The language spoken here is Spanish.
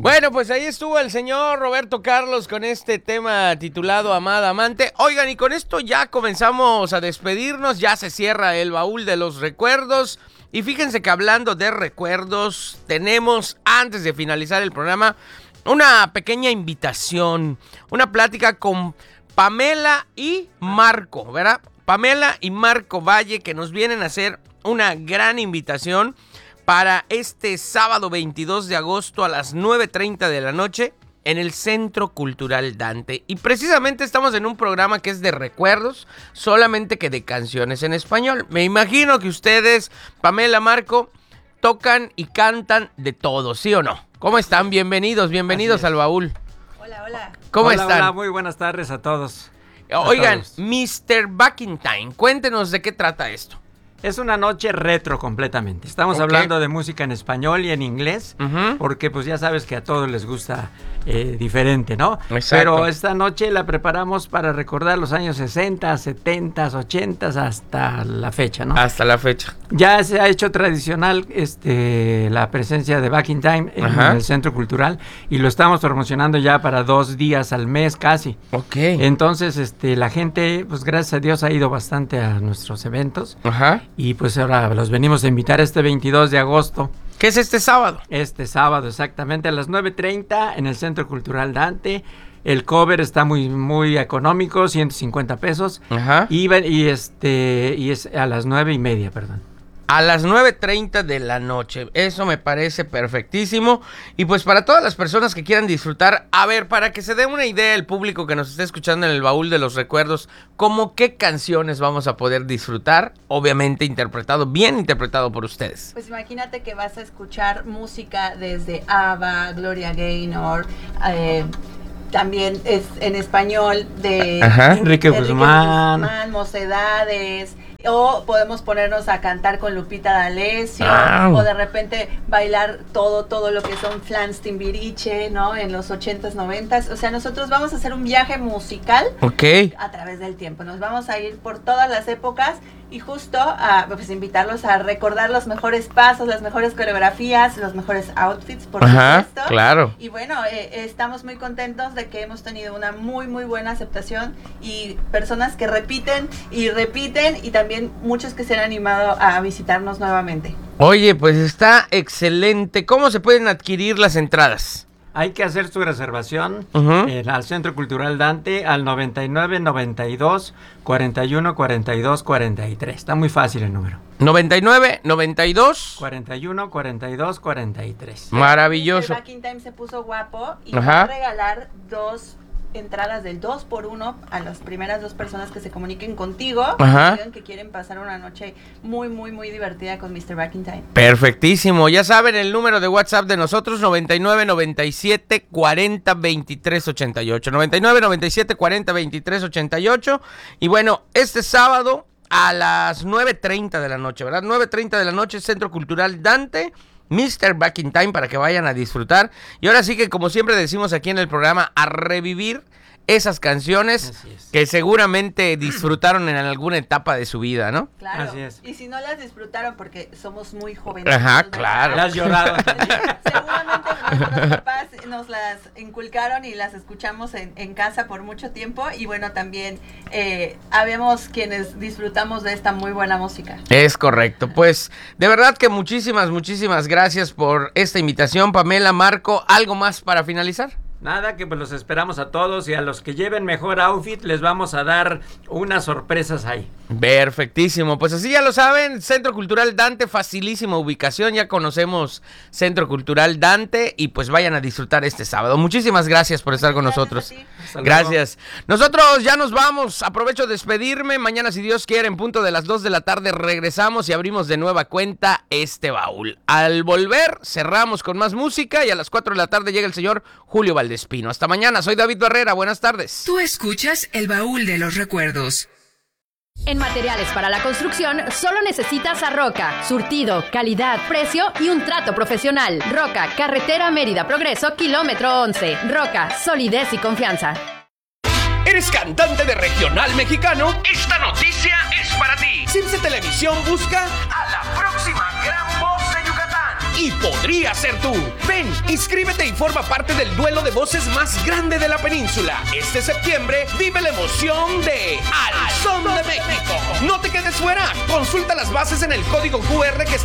Bueno, pues ahí estuvo el señor Roberto Carlos con este tema titulado Amada Amante. Oigan, y con esto ya comenzamos a despedirnos, ya se cierra el baúl de los recuerdos. Y fíjense que hablando de recuerdos, tenemos, antes de finalizar el programa, una pequeña invitación, una plática con Pamela y Marco, ¿verdad? Pamela y Marco Valle, que nos vienen a hacer una gran invitación para este sábado 22 de agosto a las 9:30 de la noche en el Centro Cultural Dante. Y precisamente estamos en un programa que es de recuerdos, solamente que de canciones en español. Me imagino que ustedes, Pamela, Marco, tocan y cantan de todo, ¿sí o no? ¿Cómo están? Bienvenidos al baúl. Hola. ¿Cómo están? Hola, muy buenas tardes a todos. Oigan, Mr. Back in Time, cuéntenos de qué trata esto. Es una noche retro completamente. Estamos hablando de música en español y en inglés, porque pues ya sabes que a todos les gusta diferente, ¿no? Exacto. Pero esta noche la preparamos para recordar los años 60, 70, 80 hasta la fecha, ¿no? Hasta la fecha. Ya se ha hecho tradicional la presencia de Back in Time en el Centro Cultural y lo estamos promocionando ya para 2 días al mes casi. Ok. Entonces, la gente, pues gracias a Dios ha ido bastante a nuestros eventos. Ajá. Y pues ahora los venimos a invitar este 22 de agosto. ¿Qué es este sábado? Este sábado, exactamente, a las 9:30 en el Centro Cultural Dante. El cover está muy, muy económico, 150 pesos. Ajá. Y es a las 9:30, perdón. A las 9:30 de la noche. Eso me parece perfectísimo. Y pues para todas las personas que quieran disfrutar, a ver, para que se dé una idea el público que nos esté escuchando en el baúl de los recuerdos, ¿cómo qué canciones vamos a poder disfrutar? Obviamente bien interpretado por ustedes. Pues imagínate que vas a escuchar música desde ABBA, Gloria Gaynor, también es en español de Enrique Guzmán, Mocedades. O podemos ponernos a cantar con Lupita D'Alessio, o de repente bailar todo lo que son Flans Timbiriche, ¿no? En los 80s, 90s. O sea, nosotros vamos a hacer un viaje musical a través del tiempo. Nos vamos a ir por todas las épocas y justo a invitarlos a recordar los mejores pasos, las mejores coreografías, los mejores outfits, por supuesto. Claro. Y bueno, estamos muy contentos de que hemos tenido una muy, muy buena aceptación y personas que repiten y también muchos que se han animado a visitarnos nuevamente. Oye, pues está excelente. ¿Cómo se pueden adquirir las entradas? Hay que hacer su reservación al Centro Cultural Dante al 99 92 41 42 43. Está muy fácil el número. 99 92 41 42 43. Maravilloso. El Back in Time se puso guapo y va a regalar 2 entradas del 2x1 a las primeras 2 personas que se comuniquen contigo, que quieren pasar una noche muy, muy, muy divertida con Mr. Back in Time. Perfectísimo, ya saben el número de WhatsApp de nosotros, 99 97 40 23 88, 99 97 40 23 88, y bueno, este sábado a las 9:30 de la noche, ¿verdad? 9:30 de la noche, Centro Cultural Dante, Mr. Back in Time, para que vayan a disfrutar. Y ahora sí que, como siempre decimos aquí en el programa, a revivir esas canciones que seguramente disfrutaron en alguna etapa de su vida, ¿no? Claro. Así es. Y si no las disfrutaron porque somos muy jóvenes. Claro. Las lloraron. Seguramente nuestros papás nos las inculcaron y las escuchamos en casa por mucho tiempo. Y bueno, también habemos quienes disfrutamos de esta muy buena música. Es correcto. Pues de verdad que muchísimas gracias por esta invitación, Pamela, Marco. ¿Algo más para finalizar? Nada, que pues los esperamos a todos y a los que lleven mejor outfit les vamos a dar unas sorpresas ahí. Perfectísimo, pues así ya lo saben, Centro Cultural Dante, facilísima ubicación, ya conocemos Centro Cultural Dante y pues vayan a disfrutar este sábado. Muchísimas gracias por estar con nosotros. Gracias. Nosotros ya nos vamos, aprovecho de despedirme, mañana si Dios quiere en punto de las 2 de la tarde regresamos y abrimos de nueva cuenta este baúl. Al volver cerramos con más música y a las 4 de la tarde llega el señor Julio Valdespino. Hasta mañana, soy David Barrera, buenas tardes. Tú escuchas el baúl de los recuerdos. En materiales para la construcción, solo necesitas a Roca. Surtido, calidad, precio y un trato profesional. Roca, carretera Mérida Progreso, kilómetro 11. Roca, solidez y confianza. ¿Eres cantante de regional mexicano? Esta noticia es para ti. Circe Televisión busca a la próxima gran voz de Yucatán. y podría ser tú. Ven, inscríbete y forma parte del duelo de voces más grande de la península. Este septiembre vive la emoción de Al Son de México. No te quedes fuera. Consulta las bases en el código QR que está